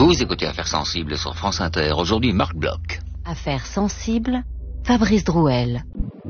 Vous écoutez Affaires sensibles sur France Inter. Aujourd'hui, Marc Bloch. Affaires sensibles, Fabrice Drouel.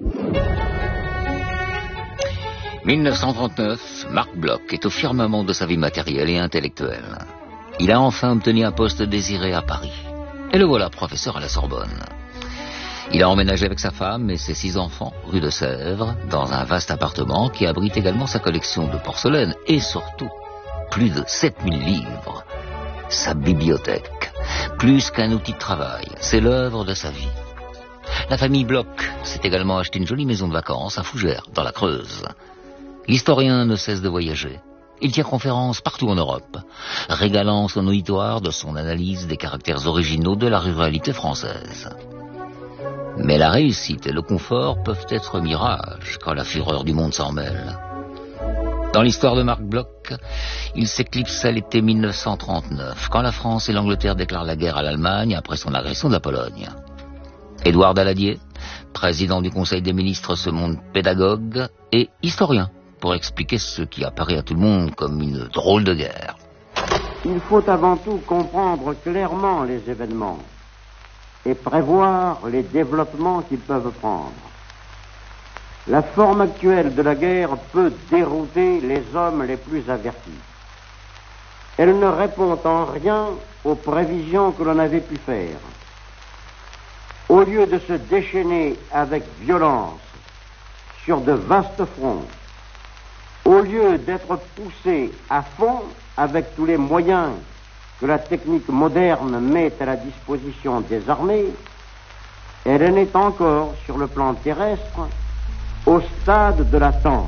1939, Marc Bloch est au firmament de sa vie matérielle et intellectuelle. Il a enfin obtenu un poste désiré à Paris. Et le voilà professeur à la Sorbonne. Il a emménagé avec sa femme et ses 6 enfants, rue de Sèvres, dans un vaste appartement qui abrite également sa collection de porcelaine et surtout, plus de 7000 livres. Sa bibliothèque, plus qu'un outil de travail, c'est l'œuvre de sa vie. La famille Bloch s'est également acheté une jolie maison de vacances à Fougères, dans la Creuse. L'historien ne cesse de voyager. Il tient conférences partout en Europe, régalant son auditoire de son analyse des caractères originaux de la ruralité française. Mais la réussite et le confort peuvent être mirages quand la fureur du monde s'en mêle. Dans l'histoire de Marc Bloch, il s'éclipse à l'été 1939, quand la France et l'Angleterre déclarent la guerre à l'Allemagne après son agression de la Pologne. Édouard Daladier, président du Conseil des ministres, se montre pédagogue et historien pour expliquer ce qui apparaît à tout le monde comme une drôle de guerre. Il faut avant tout comprendre clairement les événements et prévoir les développements qu'ils peuvent prendre. La forme actuelle de la guerre peut dérouter les hommes les plus avertis. Elle ne répond en rien aux prévisions que l'on avait pu faire. Au lieu de se déchaîner avec violence sur de vastes fronts, au lieu d'être poussé à fond avec tous les moyens que la technique moderne met à la disposition des armées, elle en est encore, sur le plan terrestre, au stade de l'attente.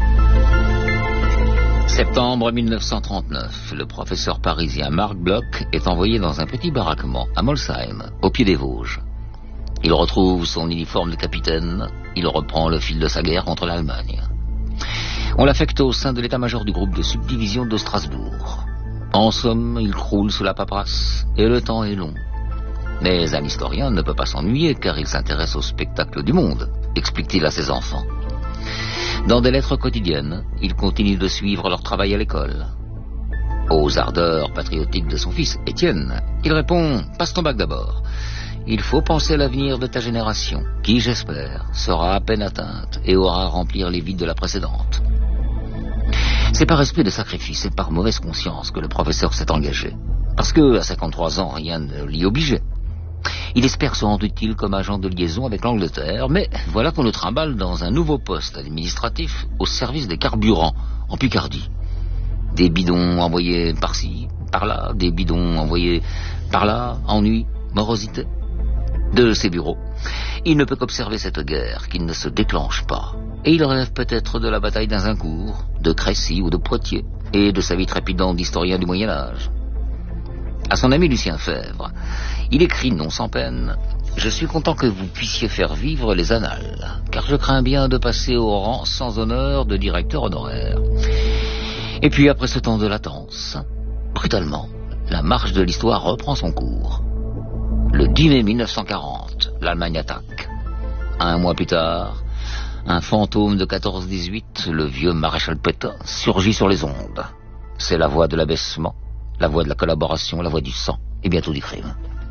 Septembre 1939, le professeur parisien Marc Bloch est envoyé dans un petit baraquement à Molsheim, au pied des Vosges. Il retrouve son uniforme de capitaine, il reprend le fil de sa guerre contre l'Allemagne. On l'affecte au sein de l'état-major du groupe de subdivision de Strasbourg. En somme, il croule sous la paperasse, et le temps est long. Mais un historien ne peut pas s'ennuyer, car il s'intéresse au spectacle du monde, explique-t-il à ses enfants. Dans des lettres quotidiennes, il continue de suivre leur travail à l'école. Aux ardeurs patriotiques de son fils, Étienne, il répond « Passe ton bac d'abord. Il faut penser à l'avenir de ta génération, qui, j'espère, sera à peine atteinte et aura à remplir les vides de la précédente. » C'est par esprit de sacrifice et par mauvaise conscience que le professeur s'est engagé. Parce que, à 53 ans, rien ne l'y obligeait. Il espère se rendre utile comme agent de liaison avec l'Angleterre, mais voilà qu'on le trimballe dans un nouveau poste administratif au service des carburants, en Picardie. Des bidons envoyés par-ci, par-là, des bidons envoyés par-là, ennui, morosité. De ses bureaux, il ne peut qu'observer cette guerre qui ne se déclenche pas. Et il rêve peut-être de la bataille d'Azincourt, de Crécy ou de Poitiers, et de sa vie trépidante d'historien du Moyen-Âge. À son ami Lucien Febvre, il écrit non sans peine « Je suis content que vous puissiez faire vivre les annales, car je crains bien de passer au rang sans honneur de directeur honoraire. » Et puis après ce temps de latence, brutalement, la marche de l'histoire reprend son cours. Le 10 mai 1940, l'Allemagne attaque. Un mois plus tard, un fantôme de 14-18, le vieux maréchal Pétain, surgit sur les ondes. C'est la voix de l'abaissement, la voix de la collaboration, la voix du sang et bientôt du crime.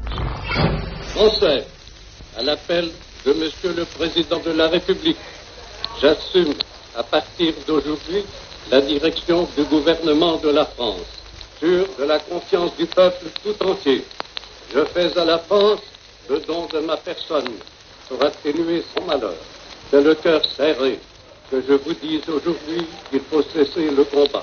Français, à l'appel de Monsieur le Président de la République, j'assume à partir d'aujourd'hui la direction du gouvernement de la France, sûr de la confiance du peuple tout entier. Je fais à la France le don de ma personne pour atténuer son malheur. C'est le cœur serré que je vous dis aujourd'hui qu'il faut cesser le combat.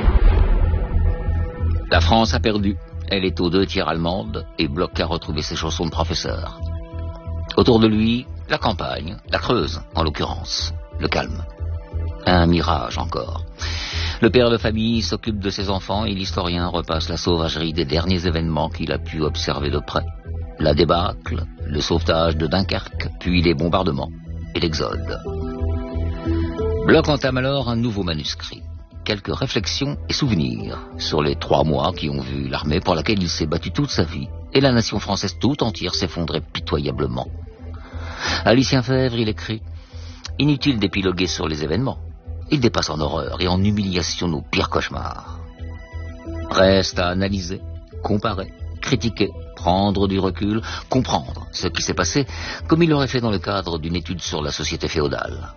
La France a perdu. Elle est aux 2 tiers allemande et Bloch a retrouvé ses chaussons de professeur. Autour de lui, la campagne, la Creuse en l'occurrence, le calme. Un mirage encore. Le père de famille s'occupe de ses enfants et l'historien repasse la sauvagerie des derniers événements qu'il a pu observer de près. La débâcle, le sauvetage de Dunkerque, puis les bombardements et l'exode. Bloch entame alors un nouveau manuscrit. Quelques réflexions et souvenirs sur les 3 mois qui ont vu l'armée pour laquelle il s'est battu toute sa vie et la nation française tout entière s'effondrer pitoyablement. À Lucien Febvre, il écrit « Inutile d'épiloguer sur les événements. Il dépasse en horreur et en humiliation nos pires cauchemars. Reste à analyser, comparer, critiquer, prendre du recul, comprendre ce qui s'est passé, comme il l'aurait fait dans le cadre d'une étude sur la société féodale.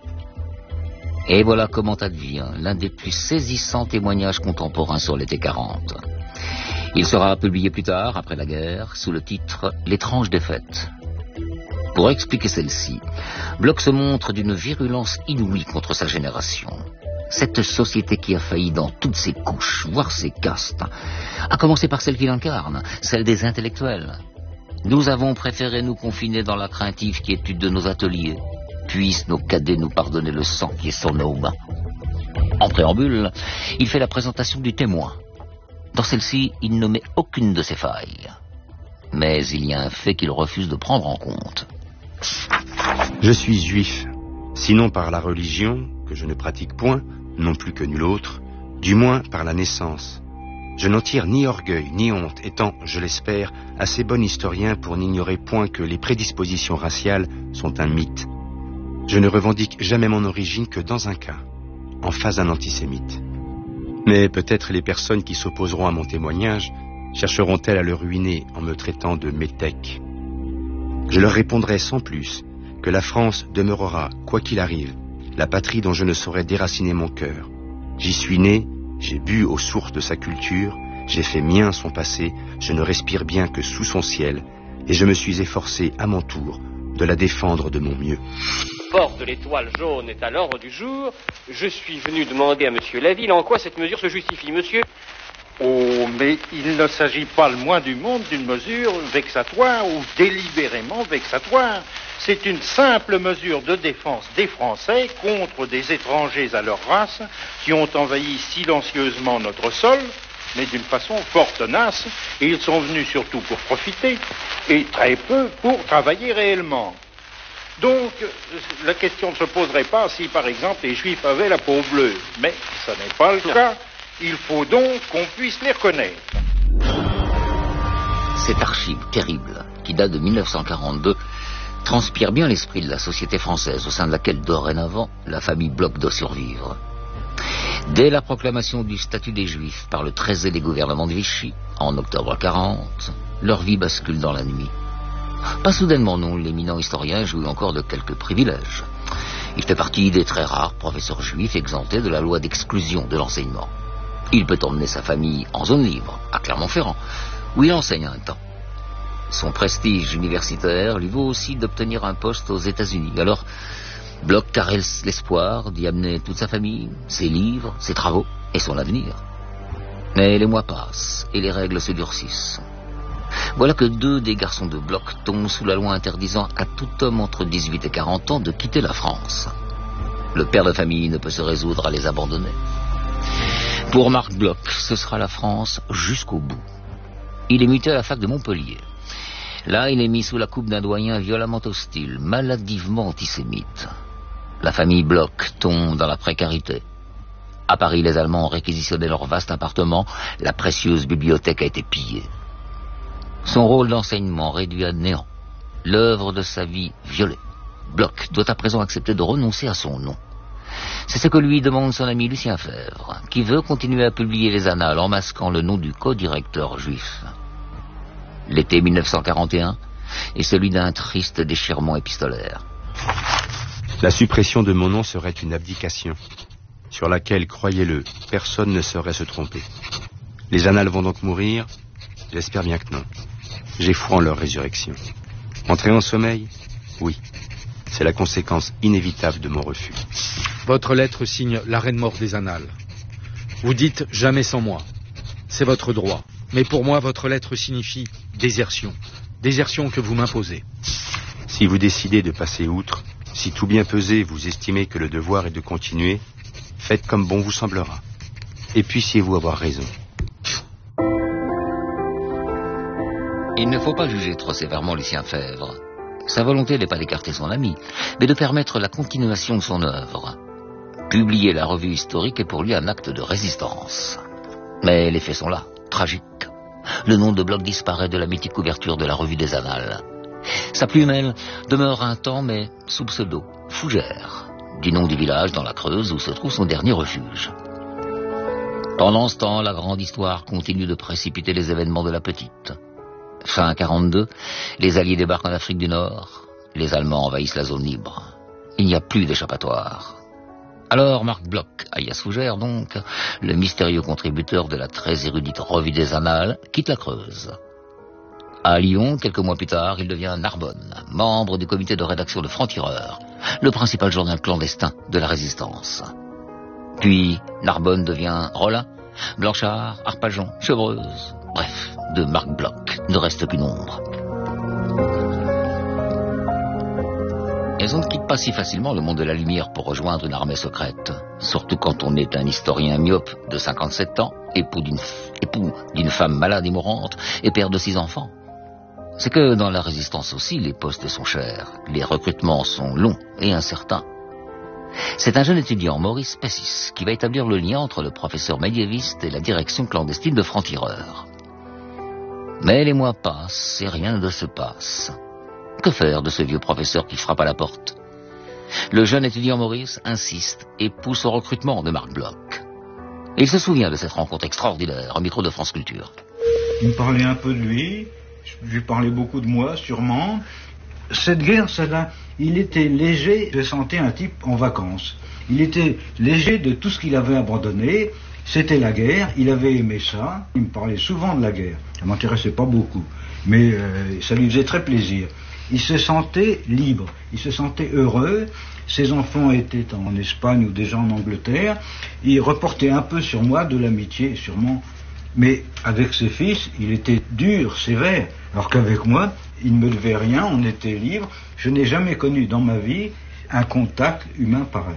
Et voilà comment advient l'un des plus saisissants témoignages contemporains sur l'été 40. Il sera publié plus tard, après la guerre, sous le titre « L'étrange défaite ». Pour expliquer celle-ci, Bloch se montre d'une virulence inouïe contre sa génération. Cette société qui a failli dans toutes ses couches, voire ses castes, à commencer par celle qu'il incarne, celle des intellectuels. Nous avons préféré nous confiner dans la craintive quiétude de nos ateliers. Puissent nos cadets nous pardonner le sang qui est sur nos mains. En préambule, il fait la présentation du témoin. Dans celle-ci, il ne met aucune de ses failles. Mais il y a un fait qu'il refuse de prendre en compte. Je suis juif, sinon par la religion, que je ne pratique point, non plus que nul autre, du moins par la naissance. Je n'en tire ni orgueil, ni honte, étant, je l'espère, assez bon historien pour n'ignorer point que les prédispositions raciales sont un mythe. Je ne revendique jamais mon origine que dans un cas, en face d'un antisémite. Mais peut-être les personnes qui s'opposeront à mon témoignage chercheront-elles à le ruiner en me traitant de métèque. Je leur répondrai sans plus que la France demeurera, quoi qu'il arrive, la patrie dont je ne saurais déraciner mon cœur. J'y suis né, j'ai bu aux sources de sa culture, j'ai fait mien son passé, je ne respire bien que sous son ciel, et je me suis efforcé à mon tour de la défendre de mon mieux. Le port de l'étoile jaune est à l'ordre du jour. Je suis venu demander à Monsieur Laville en quoi cette mesure se justifie, monsieur. Oh, mais il ne s'agit pas le moins du monde d'une mesure vexatoire ou délibérément vexatoire. C'est une simple mesure de défense des Français contre des étrangers à leur race qui ont envahi silencieusement notre sol, mais d'une façon fort tenace, et ils sont venus surtout pour profiter, et très peu pour travailler réellement. Donc, la question ne se poserait pas si, par exemple, les Juifs avaient la peau bleue, mais ce n'est pas le cas. Il faut donc qu'on puisse les reconnaître. Cette archive terrible, qui date de 1942, transpire bien l'esprit de la société française, au sein de laquelle, dorénavant, la famille Bloch doit survivre. Dès la proclamation du statut des Juifs par le très zélé gouvernement de Vichy, en octobre 40, leur vie bascule dans la nuit. Pas soudainement, non, l'éminent historien jouit encore de quelques privilèges. Il fait partie des très rares professeurs juifs exemptés de la loi d'exclusion de l'enseignement. Il peut emmener sa famille en zone libre, à Clermont-Ferrand, où il enseigne un temps. Son prestige universitaire lui vaut aussi d'obtenir un poste aux États-Unis. Alors, Bloch caresse l'espoir d'y amener toute sa famille, ses livres, ses travaux et son avenir. Mais les mois passent et les règles se durcissent. Voilà que 2 des garçons de Bloch tombent sous la loi interdisant à tout homme entre 18 et 40 ans de quitter la France. Le père de famille ne peut se résoudre à les abandonner. Pour Marc Bloch, ce sera la France jusqu'au bout. Il est muté à la fac de Montpellier. Là, il est mis sous la coupe d'un doyen violemment hostile, maladivement antisémite. La famille Bloch tombe dans la précarité. À Paris, les Allemands ont réquisitionné leur vaste appartement. La précieuse bibliothèque a été pillée. Son rôle d'enseignement réduit à néant. L'œuvre de sa vie violée. Bloch doit à présent accepter de renoncer à son nom. C'est ce que lui demande son ami Lucien Febvre, qui veut continuer à publier les annales en masquant le nom du co-directeur juif. L'été 1941 est celui d'un triste déchirement épistolaire. La suppression de mon nom serait une abdication, sur laquelle, croyez-le, personne ne saurait se tromper. Les annales vont donc mourir? J'espère bien que non. J'ai foi en leur résurrection. Entrer en sommeil? Oui. C'est la conséquence inévitable de mon refus. Votre lettre signe l'arrêt de mort des annales. Vous dites « jamais sans moi ». C'est votre droit. Mais pour moi, votre lettre signifie désertion. Désertion que vous m'imposez. Si vous décidez de passer outre, si tout bien pesé vous estimez que le devoir est de continuer, faites comme bon vous semblera. Et puissiez-vous avoir raison. Il ne faut pas juger trop sévèrement Lucien Febvre. Sa volonté n'est pas d'écarter son ami, mais de permettre la continuation de son œuvre. Publier la revue historique est pour lui un acte de résistance. Mais les faits sont là, tragiques. Le nom de Bloch disparaît de la mythique couverture de la revue des Annales. Sa plume, elle, demeure un temps, mais sous pseudo, Fougère, du nom du village dans la Creuse où se trouve son dernier refuge. Pendant ce temps, la grande histoire continue de précipiter les événements de la petite. Fin 42, les Alliés débarquent en Afrique du Nord, les Allemands envahissent la zone libre. Il n'y a plus d'échappatoire. Alors Marc Bloch, alias Fougère donc, le mystérieux contributeur de la très érudite Revue des Annales, quitte la Creuse. À Lyon, quelques mois plus tard, il devient Narbonne, membre du comité de rédaction de Franc-Tireur, le principal journal clandestin de la Résistance. Puis Narbonne devient Rollin, Blanchard, Arpajon, Chevreuse. Bref, de Marc Bloch ne reste qu'une ombre. Et on ne quitte pas si facilement le monde de la lumière pour rejoindre une armée secrète. Surtout quand on est un historien myope de 57 ans, époux d'une femme malade et mourante, et père de 6 enfants. C'est que dans la Résistance aussi, les postes sont chers, les recrutements sont longs et incertains. C'est un jeune étudiant, Maurice Pessis, qui va établir le lien entre le professeur médiéviste et la direction clandestine de Franc-Tireur. Mais les mois passent et rien ne se passe. Que faire de ce vieux professeur qui frappe à la porte? Le jeune étudiant Maurice insiste et pousse au recrutement de Marc Bloch. Il se souvient de cette rencontre extraordinaire au micro de France Culture. Il me parlait un peu de lui, je lui parlais beaucoup de moi, sûrement. Cette guerre, il était léger, je sentais un type en vacances. Il était léger de tout ce qu'il avait abandonné. C'était la guerre, il avait aimé ça. Il me parlait souvent de la guerre. Ça ne m'intéressait pas beaucoup, mais ça lui faisait très plaisir. Il se sentait libre, il se sentait heureux. Ses enfants étaient en Espagne ou déjà en Angleterre. Il reportait un peu sur moi de l'amitié, sûrement. Mais avec ses fils, il était dur, sévère. Alors qu'avec moi, il ne me devait rien, on était libre. Je n'ai jamais connu dans ma vie un contact humain pareil.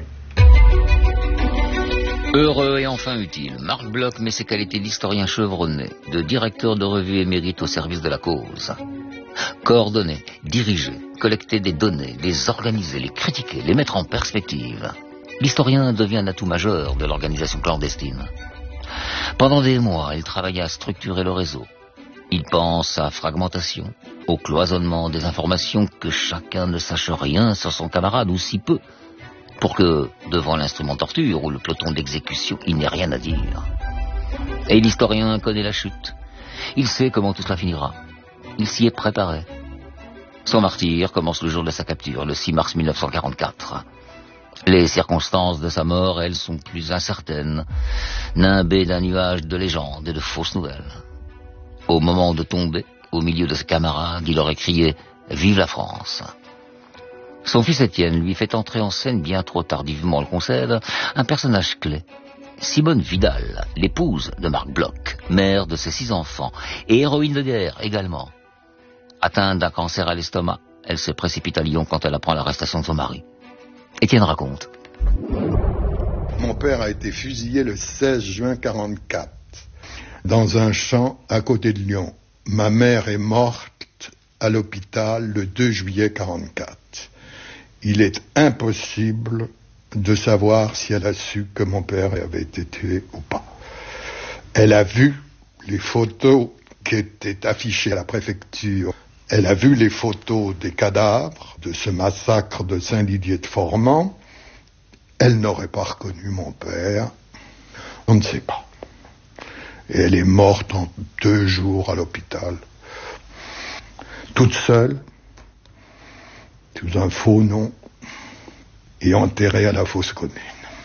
Heureux et enfin utile, Marc Bloch met ses qualités d'historien chevronné, de directeur de revue émérite au service de la cause. Coordonner, diriger, collecter des données, les organiser, les critiquer, les mettre en perspective. L'historien devient un atout majeur de l'organisation clandestine. Pendant des mois, il travaille à structurer le réseau. Il pense à fragmentation, au cloisonnement des informations, que chacun ne sache rien sur son camarade ou si peu, pour que, devant l'instrument torture ou le peloton d'exécution, il n'ait rien à dire. Et l'historien connaît la chute. Il sait comment tout cela finira. Il s'y est préparé. Son martyre commence le jour de sa capture, le 6 mars 1944. Les circonstances de sa mort, elles, sont plus incertaines, nimbées d'un nuage de légendes et de fausses nouvelles. Au moment de tomber, au milieu de ses camarades, il aurait crié « Vive la France !» Son fils Étienne lui fait entrer en scène, bien trop tardivement, on le concède, un personnage clé. Simone Vidal, l'épouse de Marc Bloch, mère de ses 6 enfants, et héroïne de guerre également. Atteinte d'un cancer à l'estomac, elle se précipite à Lyon quand elle apprend l'arrestation de son mari. Étienne raconte. Mon père a été fusillé le 16 juin 1944, dans un champ à côté de Lyon. Ma mère est morte à l'hôpital le 2 juillet 1944. Il est impossible de savoir si elle a su que mon père avait été tué ou pas. Elle a vu les photos qui étaient affichées à la préfecture. Elle a vu les photos des cadavres de ce massacre de Saint-Didier-de-Formans. Elle n'aurait pas reconnu mon père. On ne sait pas. Et elle est morte en 2 jours à l'hôpital. Toute seule, sous un faux nom, et enterrée à la fosse commune.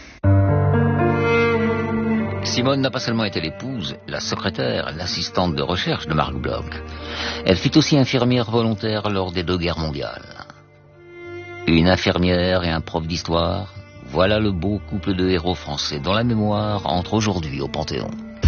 Simone n'a pas seulement été l'épouse, la secrétaire, l'assistante de recherche de Marc Bloch. Elle fut aussi infirmière volontaire lors des 2 guerres mondiales. Une infirmière et un prof d'histoire, voilà le beau couple de héros français dont la mémoire entre aujourd'hui au Panthéon.